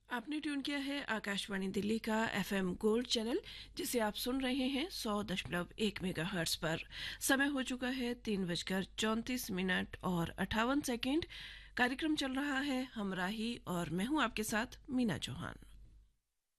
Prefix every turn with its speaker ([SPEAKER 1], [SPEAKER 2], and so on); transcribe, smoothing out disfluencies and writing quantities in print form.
[SPEAKER 1] आपने ट्यून किया है आकाशवाणी दिल्ली का एफएम गोल्ड चैनल, जिसे आप सुन रहे हैं 100.1 मेगाहर्ट्ज पर। समय हो चुका है 3:34 और 58 सेकेंड। कार्यक्रम चल रहा है हमराही और मैं हूं आपके साथ मीना चौहान।